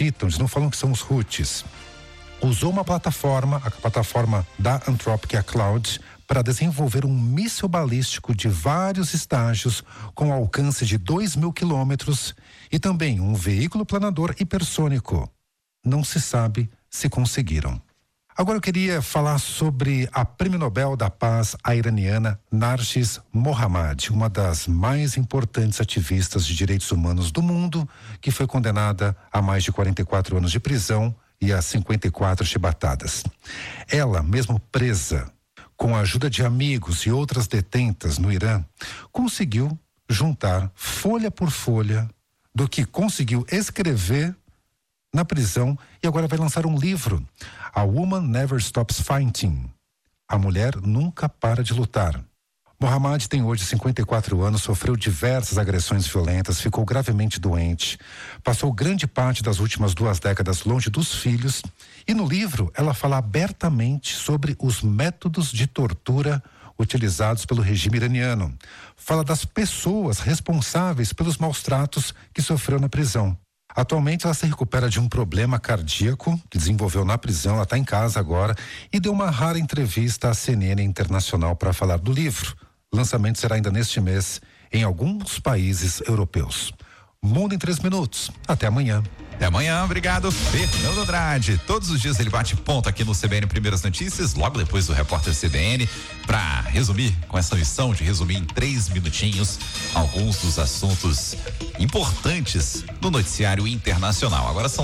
citam, eles não falam que são os Houthis, usou uma plataforma, a plataforma da Anthropic Cloud, para desenvolver um míssil balístico de vários estágios com alcance de 2.000 quilômetros e também um veículo planador hipersônico. Não se sabe se conseguiram. Agora eu queria falar sobre a Prêmio Nobel da Paz, a iraniana Narges Mohammadi, uma das mais importantes ativistas de direitos humanos do mundo, que foi condenada a mais de 44 anos de prisão e a 54 chibatadas. Ela, mesmo presa, com a ajuda de amigos e outras detentas no Irã, conseguiu juntar folha por folha do que conseguiu escrever na prisão e agora vai lançar um livro, A Woman Never Stops Fighting. A mulher nunca para de lutar. Mohammadi tem hoje 54 anos, sofreu diversas agressões violentas, ficou gravemente doente, passou grande parte das últimas 2 décadas longe dos filhos e no livro ela fala abertamente sobre os métodos de tortura utilizados pelo regime iraniano. Fala das pessoas responsáveis pelos maus tratos que sofreu na prisão. Atualmente ela se recupera de um problema cardíaco que desenvolveu na prisão, ela está em casa agora e deu uma rara entrevista à CNN Internacional para falar do livro. O lançamento será ainda neste mês em alguns países europeus. Mundo em 3 minutos. Até amanhã. Até amanhã, obrigado, Fernando Andrade. Todos os dias ele bate ponto aqui no CBN Primeiras Notícias, logo depois do repórter CBN, para resumir, com essa missão de resumir em 3 minutinhos alguns dos assuntos importantes do noticiário internacional. Agora são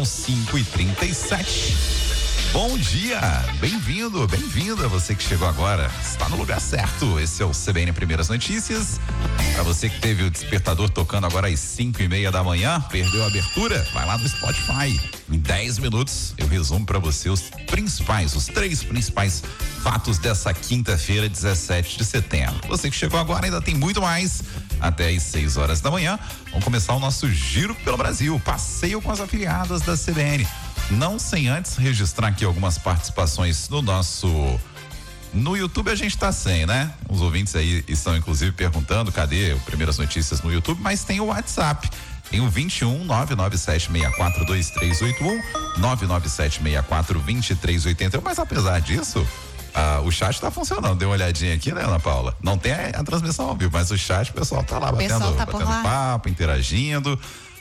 5h37. Bom dia, bem-vindo, bem-vinda, você que chegou agora, está no lugar certo. Esse é o CBN Primeiras Notícias. Para você que teve o despertador tocando agora às 5h30 da manhã, perdeu a abertura, vai lá no Spotify. Em 10 minutos eu resumo para você os 3 principais fatos dessa quinta-feira, 17 de setembro. Você que chegou agora ainda tem muito mais, até às 6 horas da manhã. Vamos começar o nosso giro pelo Brasil, passeio com as afiliadas da CBN. Não sem antes registrar aqui algumas participações no YouTube. A gente tá sem, né? Os ouvintes aí estão inclusive perguntando cadê o Primeiras Notícias no YouTube, mas tem o WhatsApp. Tem o 21 997642381, 997642381. Mas apesar disso, o chat tá funcionando. Deu uma olhadinha aqui, né, Ana Paula? Não tem a transmissão ao vivo, mas o chat, o pessoal tá lá batendo papo, interagindo.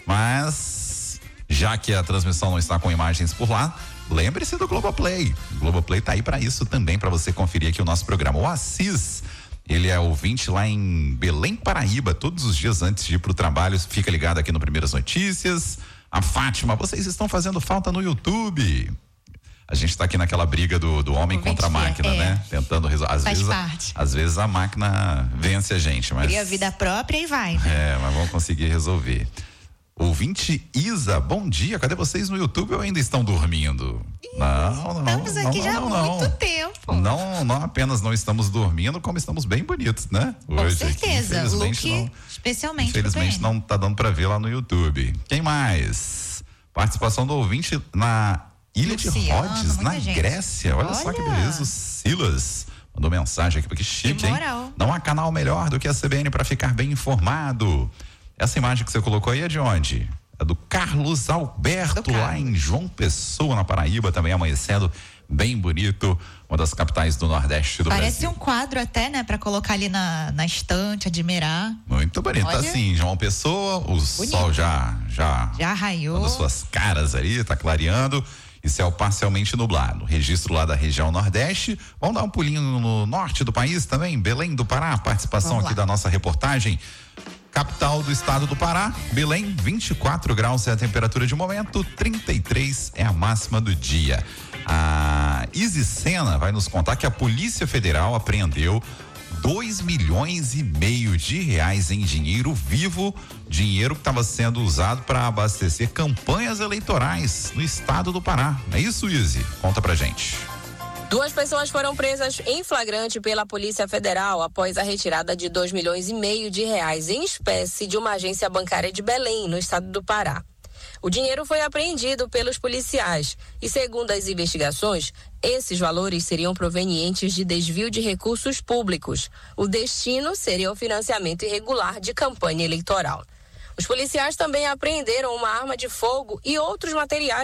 Mas já que a transmissão não está com imagens por lá, lembre-se do Globoplay. O Globoplay tá aí para isso também, para você conferir aqui o nosso programa. O Assis, ele é ouvinte lá em Belém, Paraíba, todos os dias antes de ir pro trabalho, fica ligado aqui no Primeiras Notícias. A Fátima, vocês estão fazendo falta no YouTube. A gente tá aqui naquela briga do homem contra a máquina, né? Tentando resolver. Às vezes a máquina vence a gente, mas cria vida própria e vai. Mas vamos conseguir resolver. Ouvinte Isa, bom dia, cadê vocês no YouTube ou ainda estão dormindo? Não. Estamos aqui já há muito tempo. Não apenas não estamos dormindo, como estamos bem bonitos, né? Hoje, com certeza, look especialmente. Infelizmente não tá dando pra ver lá no YouTube. Quem mais? Participação do ouvinte na Ilha de Rhodes, na Grécia. Olha só que beleza, o Silas mandou mensagem aqui, porque chique, hein? Não há canal melhor do que a CBN para ficar bem informado. Essa imagem que você colocou aí é de onde? É do Carlos Alberto, lá em João Pessoa, na Paraíba, também amanhecendo bem bonito, uma das capitais do Nordeste do Brasil. Parece um quadro até, né, pra colocar ali na estante, admirar. Muito bonito, assim, João Pessoa, o sol já raiou. Dando suas caras ali, tá clareando. E céu parcialmente nublado. Registro lá da região Nordeste. Vamos dar um pulinho no norte do país também, Belém do Pará, participação aqui da nossa reportagem. Capital do estado do Pará, Belém, 24 graus é a temperatura de momento, 33 é a máxima do dia. A Izi Sena vai nos contar que a Polícia Federal apreendeu 2,5 milhões de reais em dinheiro vivo, dinheiro que estava sendo usado para abastecer campanhas eleitorais no estado do Pará. É isso, Izi? Conta pra gente. 2 pessoas foram presas em flagrante pela Polícia Federal após a retirada de 2,5 milhões de reais em espécie de uma agência bancária de Belém, no estado do Pará. O dinheiro foi apreendido pelos policiais e, segundo as investigações, esses valores seriam provenientes de desvio de recursos públicos. O destino seria o financiamento irregular de campanha eleitoral. Os policiais também apreenderam uma arma de fogo e outros materiais